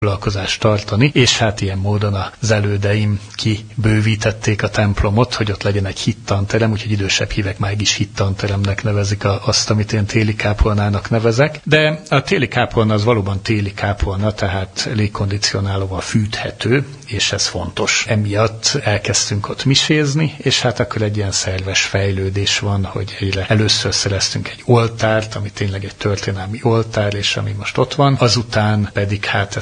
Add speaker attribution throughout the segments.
Speaker 1: foglalkozást tartani, és hát ilyen módon az elődeim kibővítették a templomot, hogy ott legyen egy hittanterem, úgyhogy idősebb hívek már is hittanteremnek nevezik azt, amit én téli kápolnának nevezek. De a téli kápolna az valóban téli kápolna, tehát légkondicionálóval fűthető, és ez fontos. Emiatt elkezdtünk ott misézni, és hát akkor egy ilyen szerves fejlődés van, hogy egyre először szereztünk egy oltárt, ami tényleg egy történelmi oltár, és ami most ott van. Azután pedig hát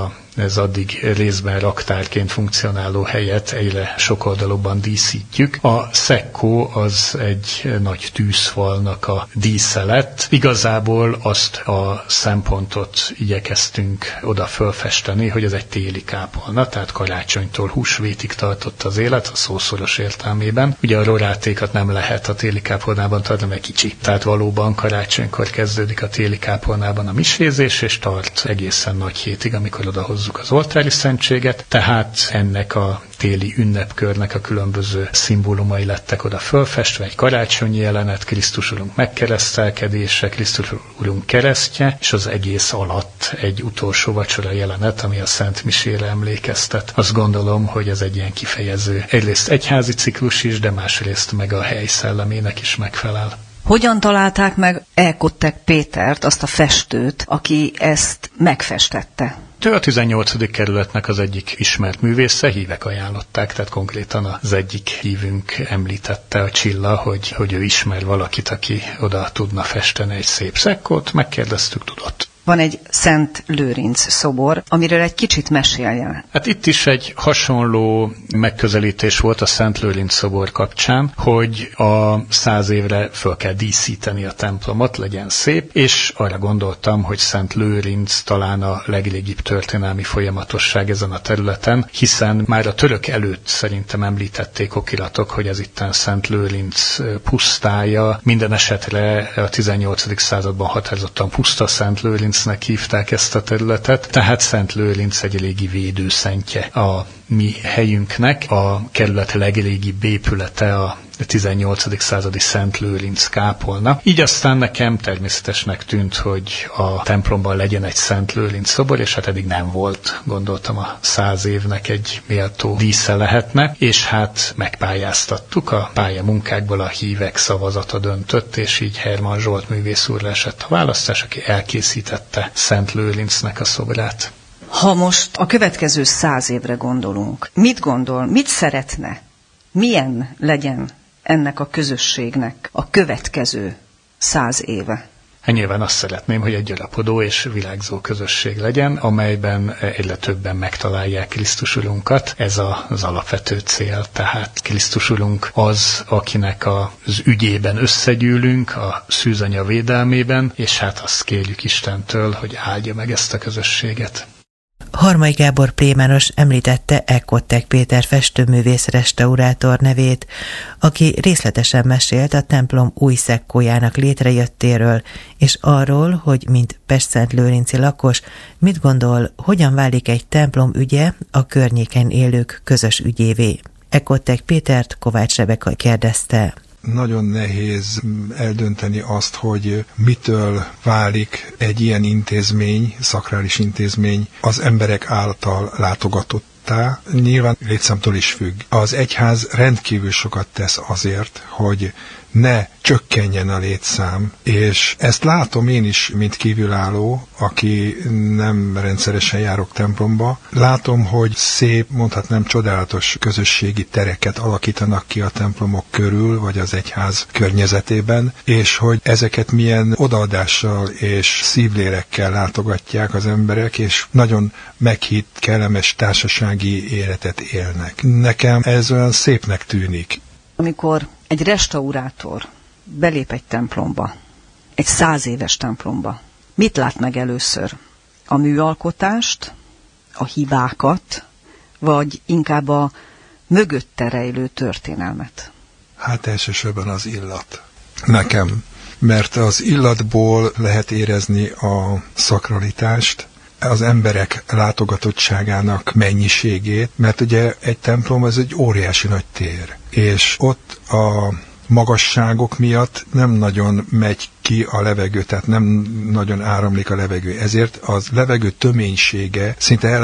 Speaker 1: ez addig részben raktárként funkcionáló helyet egyre sokoldalúbban díszítjük. A szekkó az egy nagy tűzfalnak a dísze lett. Igazából azt a szempontot igyekeztünk oda fölfesteni, hogy ez egy téli kápolna, tehát karácsonytól húsvétig tartott az élet, a szószoros értelmében. Ugye a rorátékat nem lehet a téli kápolnában tartani, mert kicsi. Tehát valóban karácsonykor kezdődik a téli kápolnában a misézés, és tart egészen nagy hétig, amikor odahozzuk az oltári szentséget, tehát ennek a téli ünnepkörnek a különböző szimbólumai lettek oda fölfestve, egy karácsonyi jelenet, Krisztus Urunk megkeresztelkedése, Krisztus Urunk keresztje, és az egész alatt egy utolsó vacsora jelenet, ami a Szent Misére emlékeztet. Azt gondolom, hogy ez egy ilyen kifejező, egyrészt egyházi ciklus is, de másrészt meg a hely szellemének is megfelel.
Speaker 2: Hogyan találták meg Elkottek Pétert, azt a festőt, aki ezt megfestette?
Speaker 1: Ő a 18. kerületnek az egyik ismert művésze, hívek ajánlották, tehát konkrétan az egyik hívünk említette, a Csilla, hogy ő ismer valakit, aki oda tudna festeni egy szép szekkót, megkérdeztük, tudott.
Speaker 2: Van egy Szent Lőrinc szobor, amiről egy kicsit meséljen.
Speaker 1: Hát itt is egy hasonló megközelítés volt a Szent Lőrinc szobor kapcsán, hogy a 100 évre föl kell díszíteni a templomot, legyen szép, és arra gondoltam, hogy Szent Lőrinc talán a legrégibb történelmi folyamatosság ezen a területen, hiszen már a török előtt szerintem említették okiratok, hogy ez itten Szent Lőrinc pusztája, minden esetre a 18. században határozottan puszta Szent Lőrincnek hívták ezt a területet, tehát Szent Lőrinc egy régi védőszentje a mi helyünknek, a kerület legrégibb épülete a 18. századi Szent Lőrinc kápolna. Így aztán nekem természetesnek tűnt, hogy a templomban legyen egy Szent Lőrinc szobor, és hát eddig nem volt. Gondoltam, a 100 évnek egy méltó dísze lehetne, és hát megpályáztattuk. A pályamunkákból a hívek szavazata döntött, és így Herman Zsolt művész úrra esett a választás, aki elkészítette Szent Lőrincnek a szobrát.
Speaker 2: Ha most a következő 100 évre gondolunk, mit gondol, mit szeretne, milyen legyen ennek a közösségnek a következő 100 éve?
Speaker 1: Hát nyilván azt szeretném, hogy egy gyarapodó és virágzó közösség legyen, amelyben egyre többen megtalálják Krisztus Urunkat. Ez az alapvető cél, tehát Krisztus Urunk az, akinek az ügyében összegyűlünk, a szűzanya védelmében, és hát azt kérjük Istentől, hogy áldja meg ezt a közösséget.
Speaker 3: Harmai Gábor plébános említette Elkottek Péter festőművész restaurátor nevét, aki részletesen mesélt a templom új szekkójának létrejöttéről, és arról, hogy mint pestszentlőrinci lakos, mit gondol, hogyan válik egy templom ügye a környéken élők közös ügyévé. Elkottek Pétert Kovács Rebeka kérdezte.
Speaker 4: Nagyon nehéz eldönteni azt, hogy mitől válik egy ilyen intézmény, szakrális intézmény az emberek által látogatottá. Nyilván létszámtól is függ. Az egyház rendkívül sokat tesz azért, hogy ne csökkenjen a létszám, és ezt látom én is, mint kívülálló, aki nem rendszeresen járok templomba. Látom, hogy szép, mondhatnám csodálatos közösségi tereket alakítanak ki a templomok körül, vagy az egyház környezetében, és hogy ezeket milyen odaadással és szívlélekkel látogatják az emberek, és nagyon meghitt, kellemes társasági életet élnek. Nekem ez olyan szépnek tűnik.
Speaker 2: Amikor egy restaurátor belép egy templomba, egy 100 éves templomba, mit lát meg először? A műalkotást, a hibákat, vagy inkább a mögötte rejlő történelmet?
Speaker 4: Hát elsősorban az illat. Nekem. Mert az illatból lehet érezni a szakralitást, az emberek látogatottságának mennyiségét, mert ugye egy templom az egy óriási nagy tér, és ott a magasságok miatt nem nagyon megy ki a levegő, tehát nem nagyon áramlik a levegő. Ezért az levegő töménysége szinte